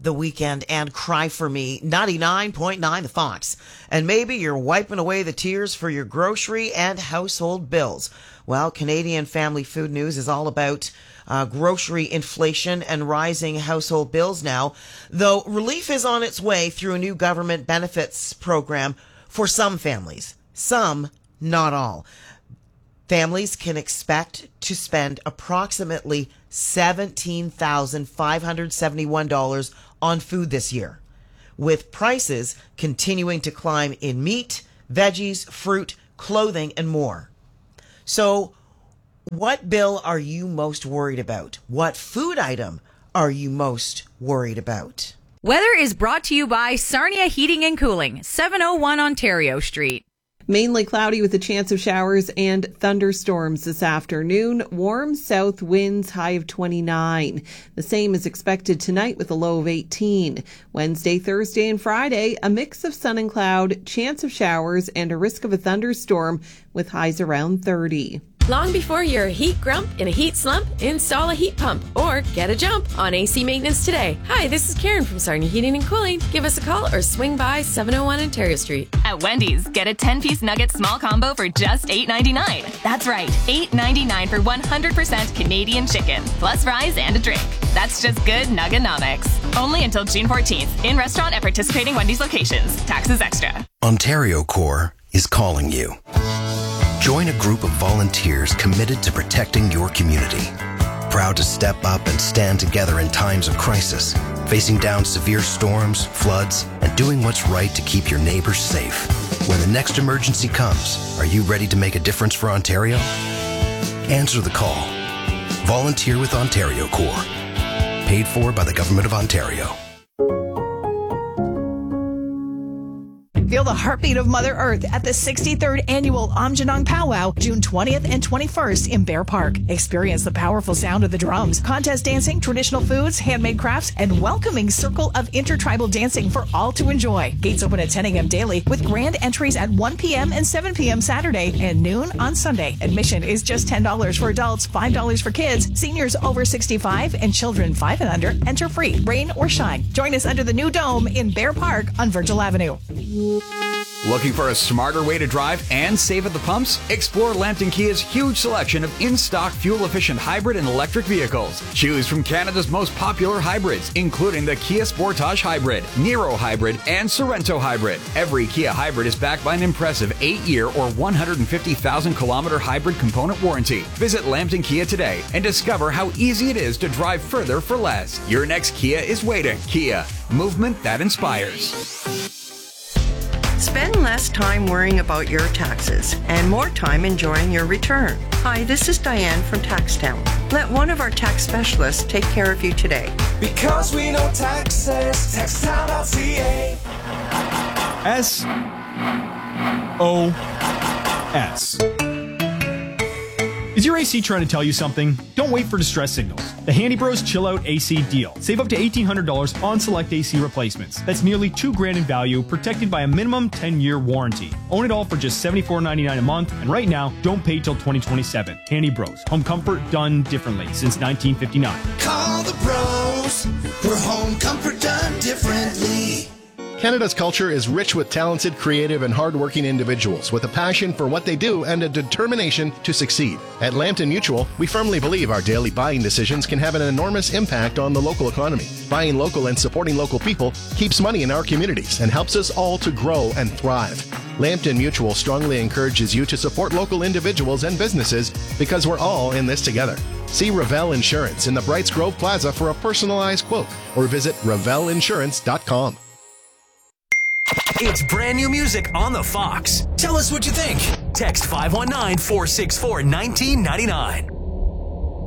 The Weeknd and Cry For Me, 99.9 The Fox. And maybe you're wiping away the tears for your grocery and household bills. Well, Canadian Family Food News is all about grocery inflation and rising household bills now, though relief is on its way through a new government benefits program for some families. Some, not all. Families can expect to spend approximately $17,571 on food this year, with prices continuing to climb in meat, veggies, fruit, clothing, and more. So, what bill are you most worried about? What food item are you most worried about? Weather is brought to you by Sarnia Heating and Cooling, 701 Ontario Street. Mainly cloudy with a chance of showers and thunderstorms this afternoon. Warm south winds, high of 29. The same is expected tonight with a low of 18. Wednesday, Thursday, and Friday, a mix of sun and cloud, chance of showers, and a risk of a thunderstorm with highs around 30. Long before you're a heat grump in a heat slump, install a heat pump or get a jump on AC maintenance today. Hi, this is Karen from Sarnia Heating and Cooling. Give us a call or swing by 701 Ontario Street. At Wendy's, get a 10-piece nugget small combo for just $8.99. That's right, $8.99 for 100% Canadian chicken, plus fries and a drink. That's just good Nuggenomics. Only until June 14th. In restaurant at participating Wendy's locations. Taxes extra. Ontario Corps is calling you. Join a group of volunteers committed to protecting your community. Proud to step up and stand together in times of crisis, facing down severe storms, floods, and doing what's right to keep your neighbors safe. When the next emergency comes, are you ready to make a difference for Ontario? Answer the call. Volunteer with Ontario Corps. Paid for by the Government of Ontario. Feel the heartbeat of Mother Earth at the 63rd Annual Amjadong Powwow, June 20th and 21st in Bear Park. Experience the powerful sound of the drums, contest dancing, traditional foods, handmade crafts, and welcoming circle of intertribal dancing for all to enjoy. Gates open at 10 a.m. daily with grand entries at 1 p.m. and 7 p.m. Saturday and noon on Sunday. Admission is just $10 for adults, $5 for kids, seniors over 65, and children 5 and under enter free, rain or shine. Join us under the new dome in Bear Park on Virgil Avenue. Looking for a smarter way to drive and save at the pumps? Explore Lambton Kia's huge selection of in-stock fuel-efficient hybrid and electric vehicles. Choose from Canada's most popular hybrids, including the Kia Sportage Hybrid, Niro Hybrid, and Sorento Hybrid. Every Kia hybrid is backed by an impressive 8-year or 150,000-kilometer hybrid component warranty. Visit Lambton Kia today and discover how easy it is to drive further for less. Your next Kia is waiting. Kia, movement that inspires. Spend less time worrying about your taxes and more time enjoying your return. Hi, this is Diane from TaxTown. Let one of our tax specialists take care of you today. Because we know taxes, taxtown.ca. SOS. Is your AC trying to tell you something? Don't wait for distress signals. The Handy Bros Chill Out AC deal. Save up to $1,800 on select AC replacements. That's nearly $2,000 in value, protected by a minimum 10-year warranty. Own it all for just $74.99 a month, and right now, don't pay till 2027. Handy Bros. Home comfort done differently since 1959. Call the bros for home comfort done differently. Canada's culture is rich with talented, creative, and hardworking individuals with a passion for what they do and a determination to succeed. At Lambton Mutual, we firmly believe our daily buying decisions can have an enormous impact on the local economy. Buying local and supporting local people keeps money in our communities and helps us all to grow and thrive. Lambton Mutual strongly encourages you to support local individuals and businesses because we're all in this together. See Revell Insurance in the Brights Grove Plaza for a personalized quote or visit revellinsurance.com. It's brand new music on the Fox. Tell us what you think. Text 519-464-1999.